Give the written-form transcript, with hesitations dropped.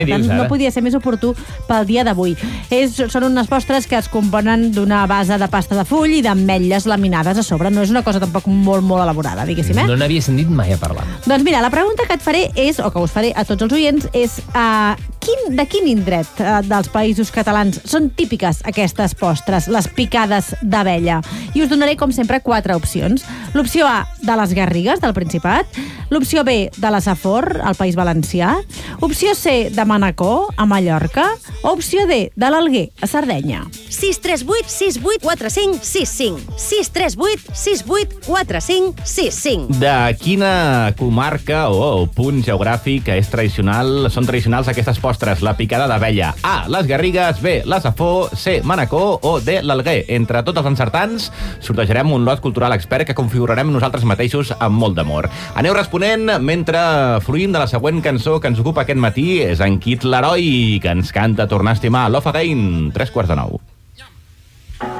No podia ser més oportú pel dia d'avui. Són unes postres que es componen d'una base de pasta de full i d'ametlles laminades a sobre. No és una cosa tampoc molt, molt elaborada, diguéssim, No n'havia sentit mai a parlar. Doncs mira, la pregunta que et faré és, o que us faré a tots els oients, és de quin indret dels països catalans són típiques aquestes postres, les picades d'abella? I us donaré, com sempre, 4 opcions. L'opció A, de les Garrigues, del Principat. L'opció B, de la Safor, al País Valencià. Opció C, de Manacor, a Mallorca. O opció D, de l'Alguer, a Sardenya. 638 68 45 65. 638 68 45 65. De quina comarca o punt geogràfic són tradicionals aquestes postres? La picada d'abella. A, les Garrigues. B, la Safor. C, Manacor. O D, l'Alguer. Entre tots els encertants sortejarem un lot cultural expert que configurarem nosaltres mateixos amb molt d'amor. Aneu responent mentre fruïm de la següent cançó que ens ocupa aquest matí. És en Kid Laroi, que ens canta Tornar a estimar Love Again, 3:45.